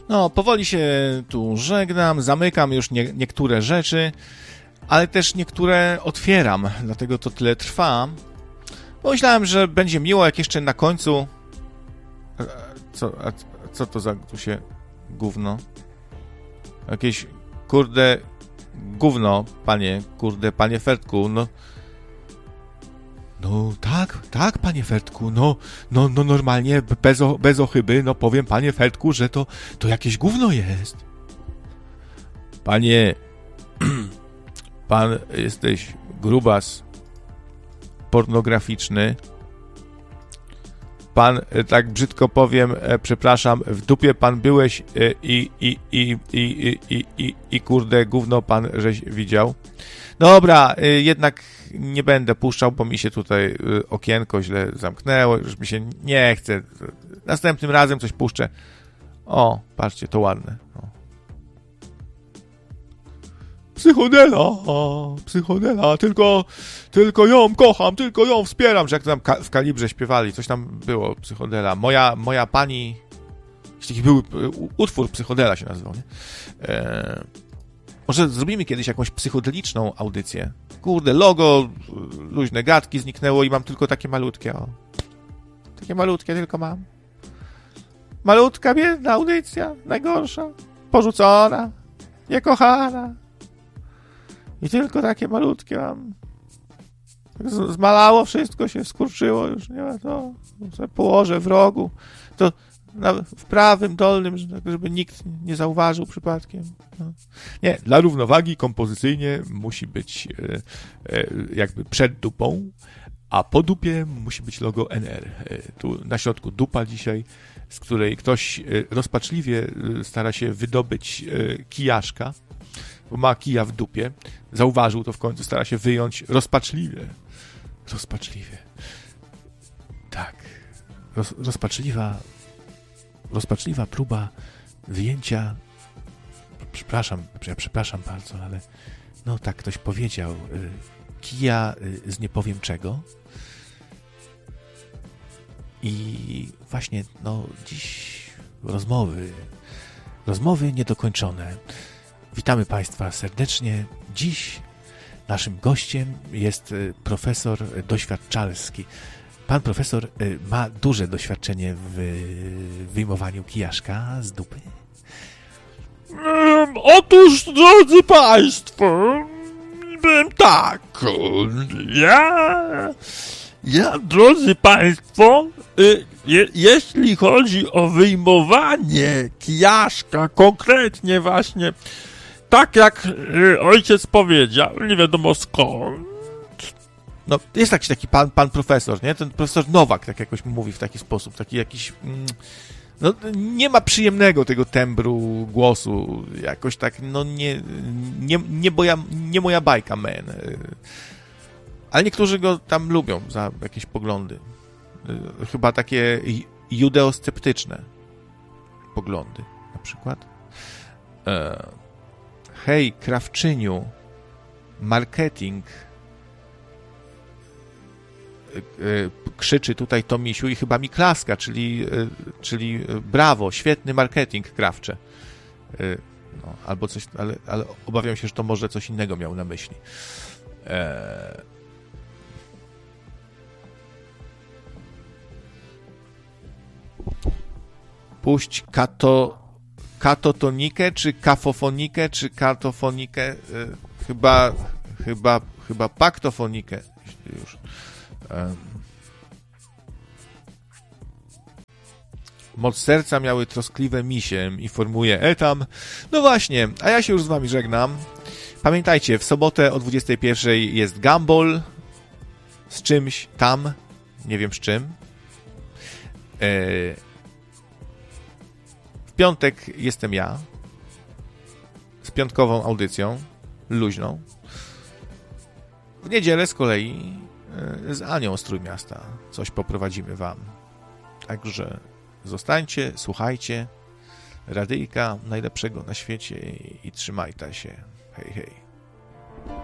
No, powoli się tu żegnam, zamykam już niektóre rzeczy, ale też niektóre otwieram, dlatego to tyle trwa. Pomyślałem, że będzie miło, jak jeszcze na końcu... Co to za tu się gówno? Jakieś, kurde, gówno, panie Fertku, no... No tak, panie Fertku, no normalnie, bez ochyby, no powiem, panie Fertku, że to jakieś gówno jest. Panie, pan jesteś grubas pornograficzny. Pan, tak brzydko powiem, przepraszam, w dupie pan byłeś i kurde gówno pan żeś widział. Dobra, jednak nie będę puszczał, bo mi się tutaj okienko źle zamknęło, już mi się nie chce. Następnym razem coś puszczę. O, patrzcie, to ładne. O. Psychodela, tylko ją kocham, tylko ją wspieram, że jak tam w Kalibrze śpiewali, coś tam było, Psychodela. Moja pani, taki był utwór, Psychodela się nazywał, nie? Może zrobimy kiedyś jakąś psychodeliczną audycję. Kurde, logo, luźne gadki zniknęło i mam tylko takie malutkie, o. Takie malutkie tylko mam. Malutka, biedna audycja, najgorsza, porzucona, niekochana. I tylko takie malutkie mam. Zmalało wszystko, się skurczyło, już nie ma to. Sobie położę w rogu. To w prawym, dolnym, żeby nikt nie zauważył przypadkiem. No. Nie, dla równowagi kompozycyjnie musi być jakby przed dupą, a po dupie musi być logo NR. Tu na środku dupa dzisiaj, z której ktoś rozpaczliwie stara się wydobyć kijaszka, bo ma kija w dupie. Zauważył to w końcu, stara się wyjąć rozpaczliwie. Tak. Rozpaczliwa próba wyjęcia... Przepraszam bardzo, ale no tak ktoś powiedział. Kija z nie powiem czego. I właśnie, no dziś rozmowy niedokończone. Witamy Państwa serdecznie. Dziś naszym gościem jest profesor doświadczalski. Pan profesor ma duże doświadczenie w wyjmowaniu kijaszka z dupy. Otóż, drodzy Państwo, powiem tak. Ja, drodzy Państwo, jeśli chodzi o wyjmowanie kijaszka, konkretnie właśnie, tak jak ojciec powiedział, nie wiadomo skąd. No, jest taki pan profesor, nie? Ten profesor Nowak, tak jakoś mówi w taki sposób, taki jakiś... No, nie ma przyjemnego tego tembru głosu, jakoś tak, no nie moja bajka, man. Ale niektórzy go tam lubią za jakieś poglądy. Chyba takie judeosceptyczne poglądy, na przykład. Hej, krawczyniu, marketing, krzyczy tutaj Tomisiu i chyba mi klaska, czyli brawo, świetny marketing krawcze. No, albo coś, ale obawiam się, że to może coś innego miał na myśli. Puść katotonikę, czy kafofonikę, czy katofonikę? Chyba paktofonikę. Już. Moc serca miały troskliwe misie, informuje Etam. No właśnie, a ja się już z wami żegnam. Pamiętajcie, w sobotę o 21:00 jest Gumball z czymś tam, nie wiem z czym. W piątek jestem ja z piątkową audycją, luźną. W niedzielę z kolei z Anią z Trójmiasta coś poprowadzimy wam. Także zostańcie, słuchajcie radyjka najlepszego na świecie i trzymajcie się. Hej, hej.